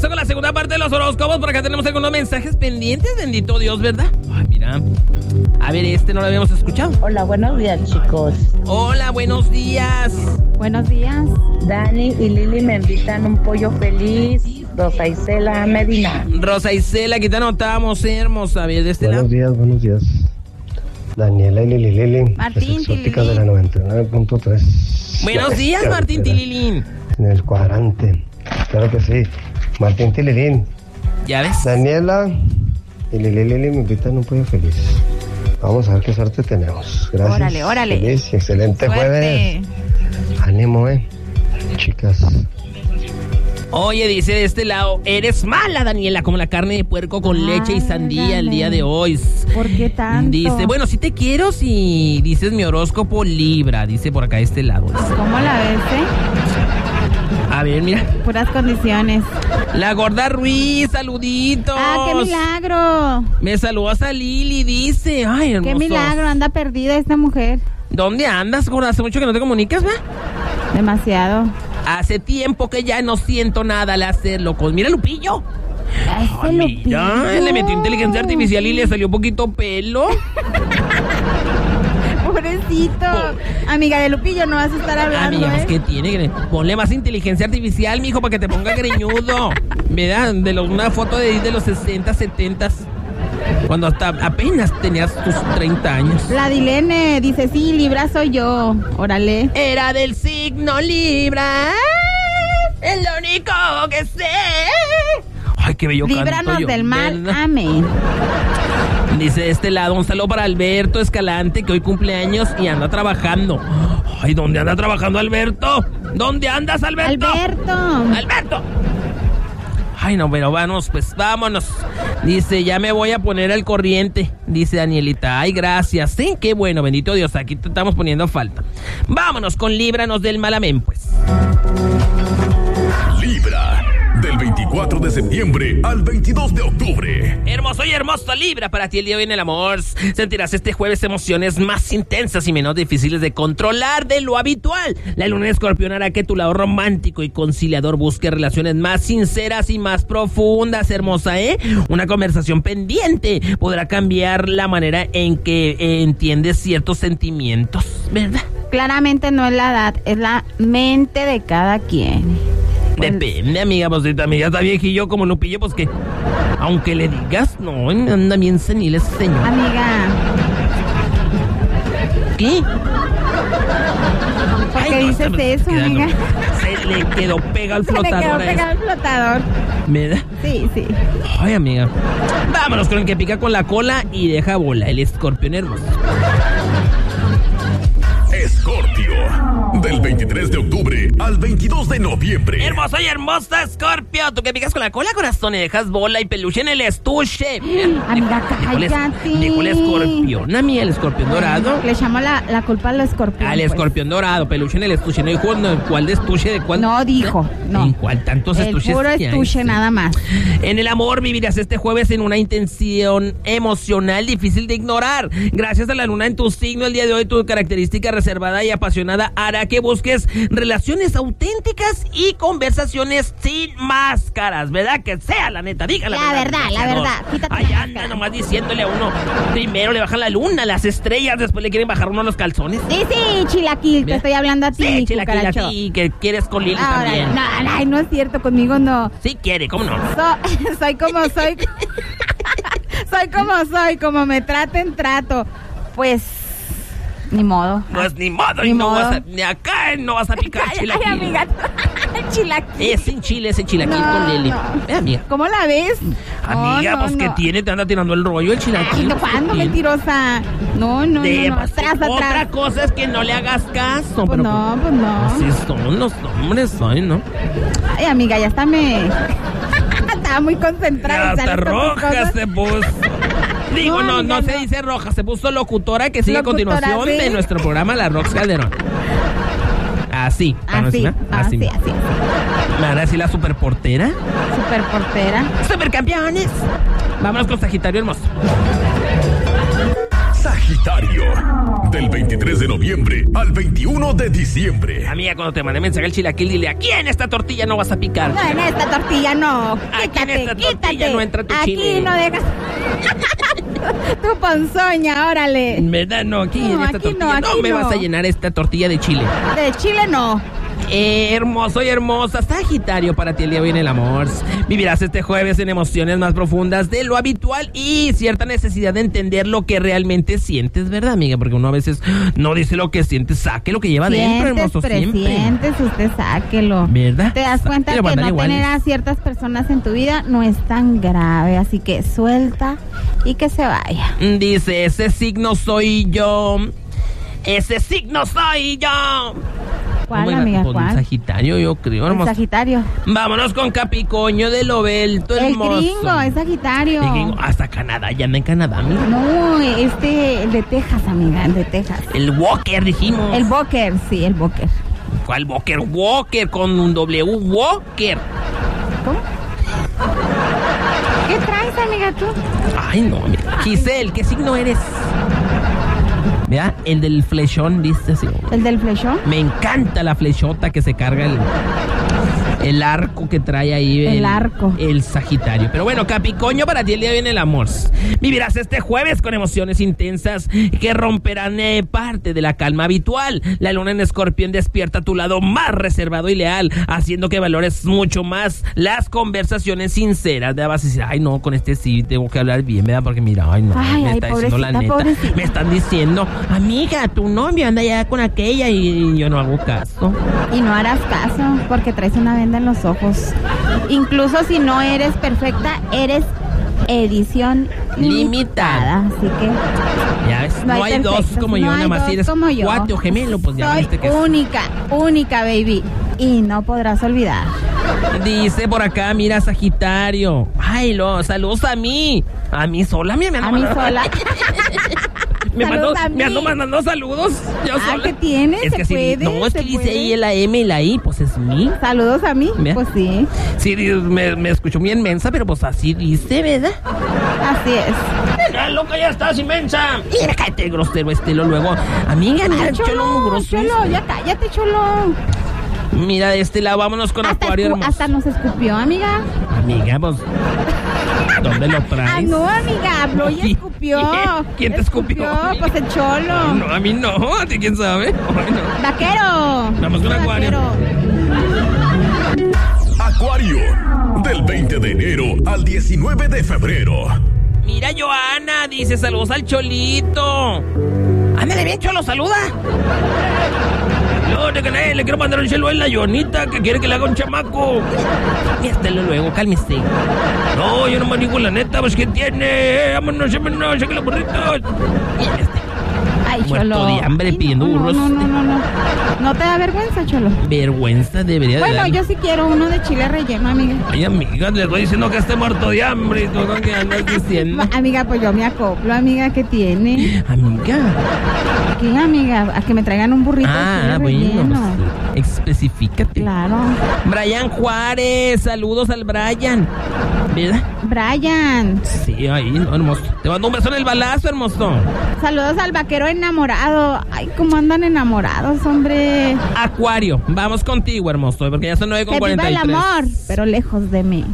regreso con la segunda parte de los horóscopos. Por acá tenemos algunos mensajes pendientes, bendito Dios, ¿verdad? Ay, mira. A ver, no lo habíamos escuchado. Hola, buenos días, chicos. Hola, buenos días. Buenos días. Dani y Lili me invitan un pollo feliz. Rosa Isela Medina. Rosa Isela, aquí te anotamos, hermosa. A ver, de este lado. Buenos días. Daniela y Lili. Martín, las exóticas de la 99.3. Buenos días, Martín Tililín. En el cuadrante. Claro que sí. Martín Tililín. ¿Ya ves? Daniela y Lili me invitan un pollo feliz. Vamos a ver qué suerte tenemos. Gracias. Órale. Feliz y excelente Suerte. jueves. Ánimo, chicas. Oye, dice de este lado, eres mala, Daniela, como la carne de puerco con leche y sandía el día de hoy. ¿Por qué tanto? Dice, bueno, sí te quiero si dices mi horóscopo Libra, dice por acá de este lado. ¿Cómo la ves, A ver, mira. Puras condiciones. La gorda Ruiz, saluditos. ¡Ah, qué milagro! Me saludas a Lili, dice. Ay, hermoso. ¡Qué milagro! Anda perdida esta mujer. ¿Dónde andas, gorda? Hace mucho que no te comunicas, ¿va? Demasiado. Hace tiempo que ya no siento nada al hacerlo. Mira, Lupillo. Mira, le metió inteligencia artificial y le salió poquito pelo. Pobrecito. Amiga de Lupillo, no vas a estar hablando, Amiga, pues, ¿qué tiene? Ponle más inteligencia artificial, mijo, para que te ponga greñudo. ¿Verdad? Una foto de los 60, 70. Cuando hasta apenas tenías tus 30 años. La Dilene dice, sí, Libra soy yo. Órale. Era del signo Libra. Es lo único que sé. Ay, qué bello canto. Líbranos del mal, ¿verdad? amén. Dice de este lado, un saludo para Alberto Escalante, que hoy cumple años y anda trabajando. Ay, ¿dónde anda trabajando Alberto? ¿Dónde andas, Alberto? ¡Alberto! Ay, no, pero vámonos. Dice, ya me voy a poner al corriente, dice Danielita. Ay, gracias. Sí, qué bueno, bendito Dios, aquí te estamos poniendo falta. Vámonos con Líbranos del mal, amén, pues. Libra, del 24 de septiembre al 22 de octubre. Hermoso y hermoso Libra, para ti el día de hoy en el amor. Sentirás este jueves emociones más intensas y menos difíciles de controlar de lo habitual. La luna en Escorpión hará que tu lado romántico y conciliador busque relaciones más sinceras y más profundas, hermosa, Una conversación pendiente podrá cambiar la manera en que entiendes ciertos sentimientos, ¿verdad? Claramente no es la edad, es la mente de cada quien. Depende, amiga, pues si tu amiga está viejillo como Lupillo, pues que aunque le digas, no, anda bien senil ese señor. Amiga. ¿Qué? ¿Por qué dices eso, amiga? Se le quedó pega al flotador. Se le quedó pegado al flotador. ¿Verdad? Sí. Ay, amiga. Vámonos con el que pica con la cola y deja bola, el escorpión hermoso. Escorpio, del 23 de octubre al 22 de noviembre. Hermoso y hermosa Escorpio, tú que picas con la cola, corazón, y dejas bola y peluche en el estuche. Amiga, cállate. Dijo el escorpión, amiga, el escorpión dorado. Le echamos la culpa al escorpión. Al escorpión dorado, peluche en el estuche. No dijo cuál de estuche, de cuál. No dijo, no. ¿En cuál tantos estuches? El puro estuche, nada más. En el amor vivirás este jueves en una intención emocional difícil de ignorar. Gracias a la luna en tu signo, el día de hoy tu característica reservada y apasionada hará que busques relaciones auténticas y conversaciones sin máscaras, ¿verdad? Que sea la neta, dígala. La verdad. Quítate Ahí anda nomás diciéndole a uno, primero le bajan la luna, las estrellas, después le quieren bajar uno los calzones. Sí, Chilaquil, te estoy hablando a ti, sí, Chilaquil, cucaracho. a ti, que quieres con Lili también. No es cierto, conmigo no. Sí quiere, ¿cómo no? Soy como soy. Como me traten, trato. Pues, ni modo. Pues ni modo, ni acá no vas a picar chilaquil. Ay, amiga, chilaquil. Es sin chile ese chilaquil con Lili. Amiga. ¿Cómo la ves? Amiga, pues que tiene, te anda tirando el rollo el chilaquil. Ay, ¿cuándo, mentirosa? No. Otra cosa es que no le hagas caso. Pues no. Así son los hombres, ¿no? Ay, amiga, ya está estaba muy concentrada. Hasta roja se puso. Digo, no se dice roja, se puso locutora, que sigue a continuación de nuestro programa La Rox Calderón. Así. Ahora sí la superportera. Superportera. Supercampeones. Vámonos con Sagitario hermoso. Sagitario, del 23 de noviembre al 21 de diciembre. Amiga, cuando te mande mensaje el chilaquil, dile, aquí en esta tortilla no vas a picar. No, en esta tortilla no. Aquí en esta tortilla no entra tu chile. Aquí no dejas... Tu ponzoña, órale. ¿Verdad? No, aquí en esta tortilla no me vas a llenar esta tortilla de chile. De chile no. Hermoso y hermosa Sagitario, para ti el día viene el amor. Vivirás este jueves en emociones más profundas de lo habitual y cierta necesidad de entender lo que realmente sientes, ¿verdad, amiga? Porque uno a veces no dice lo que siente, saque lo que lleva dentro, hermoso, siempre. Sientes, usted sáquelo. ¿Verdad? Te das cuenta que no tener a ciertas personas en tu vida no es tan grave, así que suelta y que se vaya. Dice, ese signo soy yo. Ese signo soy yo. ¿Cuál, amiga? ¿Cuál? Sagitario, yo creo, hermoso. El Sagitario. Vámonos con Capricornio de Lobelto, hermoso. El gringo, es Sagitario. El gringo, hasta Canadá, ya anda en Canadá, amiga. No, el de Texas, amiga, el de Texas. El Walker, dijimos. El Walker, sí, el Walker. ¿Cuál Walker? Walker, con un W, Walker. ¿Cómo? ¿Qué traes, amiga, tú? Ay, no, mira. Giselle, ¿qué signo eres? Vea, el del flechón, ¿viste? Sí. ¿El del flechón? Me encanta la flechota que se carga el arco que trae ahí. El arco. El Sagitario. Pero bueno, Capricornio, para ti el día viene el amor. Vivirás este jueves con emociones intensas que romperán parte de la calma habitual. La luna en Escorpión despierta tu lado más reservado y leal, haciendo que valores mucho más las conversaciones sinceras. Te vas a decir, ay, no, con este sí tengo que hablar bien, ¿verdad? Porque mira, ay, no, me está diciendo la neta. Pobrecita. Me están diciendo, amiga, tu novio anda ya con aquella y yo no hago caso. Y no harás caso porque traes una venda en los ojos. Incluso si no eres perfecta, eres edición limitada. Así que ya ves, no hay dos como yo, nada más si eres cuate o gemelo, pues ya viste que única, baby. Y no podrás olvidar. Dice por acá, mira, Sagitario. Ay, saludos a mí. A mí sola, me a mí sola. Me ando mandando saludos. Yo sola. ¿Qué tienes? Es que puede, no, es que dice ahí la M y la I, pues es mí. Saludos a mí, ¿Mira? Pues sí. Sí, me escuchó bien mensa, pero pues así dice, ¿verdad? Así es. Mira, loca, ya estás inmensa. Mira, cállate, grosero estilo luego. Amiga, mira, cholo, grosero. Cholo, ya cállate, cholo. Mira, de este lado, vámonos con Acuario, hermoso. Hasta nos escupió, amiga. Amiga, pues, ¿dónde lo traes? Ah, no, amiga, habló y escupió. ¿Quién te escupió? Pues el cholo. No, a mí no, a ti quién sabe. Ay, no. Vaquero. Vamos con Acuario. Acuario, del 20 de enero al 19 de febrero. Mira, Joana, dice, saludos al Cholito. Ándale bien, Cholo, saluda. No, le quiero mandar un saludo a la Joanita que quiere que le haga un chamaco. Místelo luego, cálmese. No, yo no me digo la neta, pues ¿qué tiene? Vámonos, saque los burritos. Ay, muerto Cholo. de hambre pidiendo burros. No. ¿No te da vergüenza, Cholo? Vergüenza debería de Bueno, yo sí quiero uno de chile relleno, amiga. Ay, amiga, le estoy diciendo que esté muerto de hambre y todo lo que andas diciendo. Amiga, pues yo me acoplo, amiga, ¿qué tiene? Amiga. ¿Qué, amiga? A que me traigan un burrito de chile relleno. Pues, especifícate. Claro. Brian Juárez, saludos al Brian. ¿Verdad? Brian. Sí, ahí, no, hermoso. Te mando un beso en el balazo, hermoso. Saludos al vaquero enamorado. Ay, cómo andan enamorados, hombre. Acuario, vamos contigo, hermoso, porque ya son 9:43. Que viva el amor, pero lejos de mí.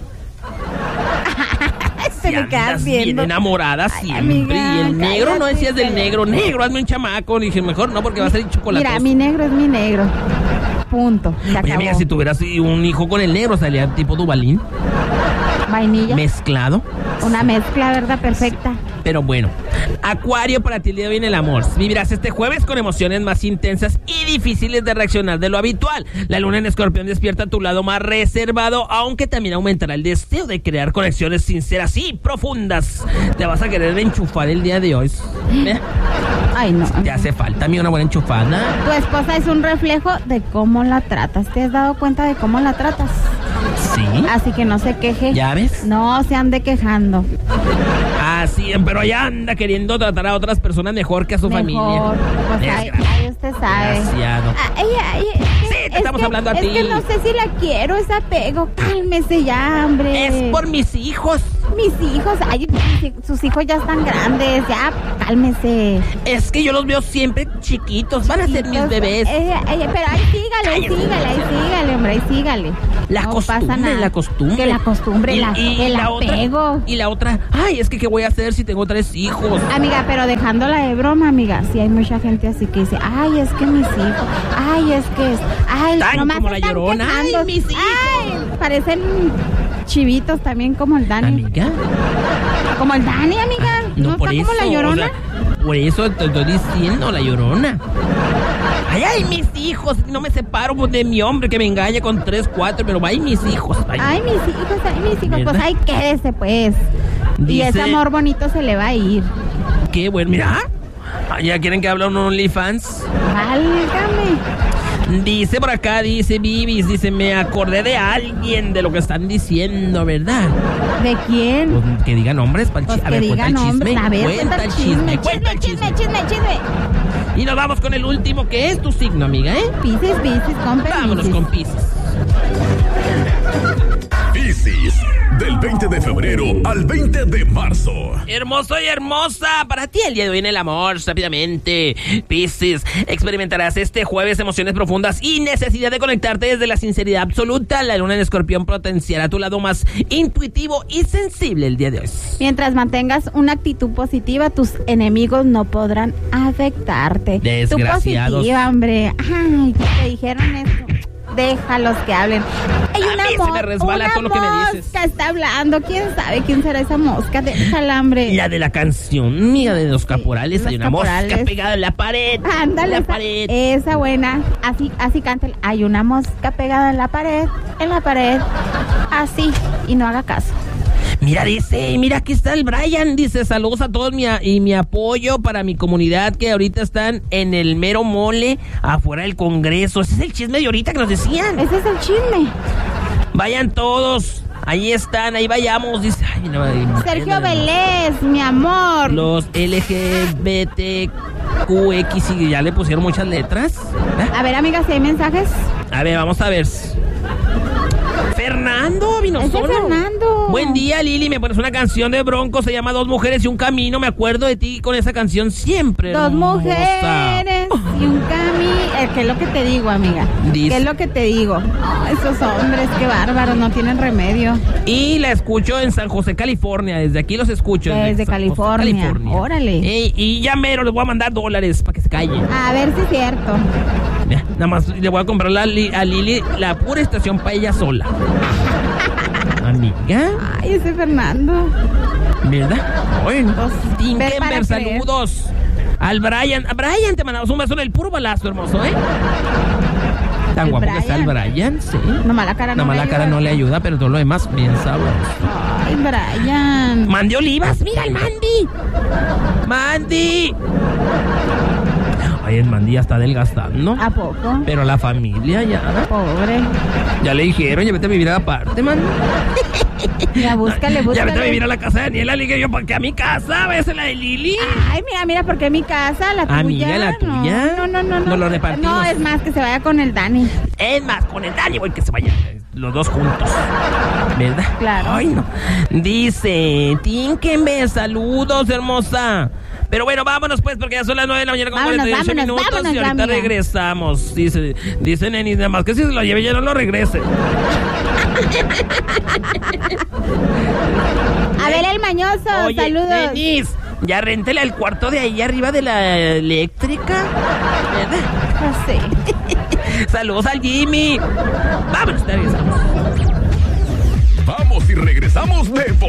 Se me quedas viendo. Bien enamorada siempre. Amiga, y el negro, no decías del negro. Negro, hazme un chamaco. Dije, mejor no, porque va a salir chocolate. Mira, mi negro es mi negro. Punto. Se acabó. Mira, si tuvieras un hijo con el negro, salía tipo Dubalín. Vainilla. Mezclado. Una mezcla, ¿verdad? Perfecta. Pero bueno, Acuario, para ti el día viene el amor. Vivirás este jueves con emociones más intensas y difíciles de reaccionar de lo habitual. La luna en Escorpión despierta tu lado más reservado, aunque también aumentará el deseo de crear conexiones sinceras y profundas. Te vas a querer enchufar el día de hoy. Ay, no. Te hace falta a mí una buena enchufada. Tu esposa es un reflejo de cómo la tratas. ¿Te has dado cuenta de cómo la tratas? Sí. Así que no se queje. ¿Ya ves? No se ande quejando. Sí, pero allá anda queriendo tratar a otras personas mejor que a su familia. Pues ahí usted sabe. Desgraciado. Sí, te estamos hablando a ti. Es que no sé si la quiero, es apego. Cálmese ya, hombre. Es por mis hijos. mis hijos, ay, sus hijos ya están grandes, ya, cálmese. Es que yo los veo siempre chiquitos, van a ser mis bebés. Pero ahí sígale, hombre, ahí sígale. La costumbre. Que la costumbre, el apego. Y la otra, ay, es que ¿qué voy a hacer si tengo 3 hijos? Amiga, pero dejándola de broma, amiga, sí hay mucha gente así que dice, ay, es que mis hijos, ay, es que es, ay, nomás como la Llorona, ay, mis hijos. Ay, parecen chivitos también como el Dani. ¿Amiga? Como el Dani, amiga. No está por como la Llorona. O sea, por eso te estoy diciendo, la Llorona. Ay, mis hijos, no me separo de mi hombre que me engaña con 3, 4, pero ay, mis hijos. Ay, mis hijos, ¿verdad? pues ay, quédese pues. Dice, y ese amor bonito se le va a ir. Qué bueno, mira. ¿Ya quieren que hable un OnlyFans? Válgame. Dice por acá, dice Bibis, dice, me acordé de alguien de lo que están diciendo, ¿verdad? ¿De quién? Pues que digan nombres para el chisme. Que digan nombres. A ver, cuenta el chisme. Y nos vamos con el último, que es tu signo, amiga, ¿eh? Piscis, con permiso. Vámonos con Piscis. Piscis, del 20 de febrero al 20 de marzo. Hermoso y hermosa, para ti el día de hoy en el amor, rápidamente. Piscis, experimentarás este jueves emociones profundas y necesidad de conectarte desde la sinceridad absoluta. La luna en Escorpión potenciará tu lado más intuitivo y sensible el día de hoy. Mientras mantengas una actitud positiva, tus enemigos no podrán afectarte. Desgraciados. Tú positiva, hombre. Ay, te dijeron esto. Déjalos que hablen. Hay a mí se me resbala todo lo que me dices. Mosca está hablando. ¿Quién sabe quién será esa mosca? Déjala, hombre. La de la canción mía de los caporales. Hay una mosca pegada en la pared. Ándale, en la pared. Esa buena. Así cántale. Hay una mosca pegada en la pared. Así. Y no haga caso. Mira, dice, mira, aquí está el Brian, dice, saludos a todos y mi apoyo para mi comunidad que ahorita están en el mero mole afuera del Congreso. Ese es el chisme de ahorita que nos decían. Ese es el chisme. Vayan todos, ahí están, ahí vayamos, dice. Ay, no, Sergio Vélez, mi amor. Los LGBTQX y ya le pusieron muchas letras. A ver, amiga, si hay mensajes. A ver, vamos a ver. Fernando vino solo. Fernando. Buen día, Lili. Me pones una canción de Bronco. Se llama 2 mujeres y un camino. Me acuerdo de ti con esa canción siempre. 2 mujeres y un camino. ¿Qué es lo que te digo, amiga? ¿Qué es lo que te digo? Oh, esos hombres, qué bárbaros, no tienen remedio. Y la escucho en San José, California. Desde aquí los escucho. Desde California. Órale. Y ya mero les voy a mandar $, para que se callen. A ver si es cierto. Nada más le voy a comprar a Lili la pura estación para ella sola. Amiga. Ay, ese Fernando. ¿Verdad? Bueno, Tinkenberg, saludos. Al Brian. A Brian te mandamos un beso en el puro balazo, hermoso, ¿eh? Tan guapo que está el Brian, sí. Nomás la cara no le ayuda, pero todo lo demás bien sabroso. Ay, Brian. Mandy Olivas, mira el Mandy. Ay, el Mandy ya está adelgazando. ¿A poco? Pero la familia ya. Pobre. Ya le dijeron, ya vete a vivir aparte, man. Ya búscale. Ya vete a vivir a la casa de Daniela. Le dije yo, ¿por qué a mi casa? ¿Ves la de Lili? Ay, mira, ¿por qué mi casa? La tuya. Amiga, la tuya. No. Nos lo repartimos. No, es más, que se vaya con el Dani. Es más, con el Dani, voy que se vayan los dos juntos. ¿Verdad? Claro. Ay, no. Dice, Tinkenberg, saludos, hermosa. Pero bueno, vámonos pues, porque ya son las 9 de la mañana con 48 minutos. Y ahorita regresamos. Dice Nenis, nada más que si se lo lleve ya no lo regrese. A ver, el mañoso. Oye, saludos. Nenis, ya réntele el cuarto de ahí arriba de la eléctrica. ¿Verdad? Sí. Saludos al Jimmy. Vámonos, regresamos. Vamos y regresamos de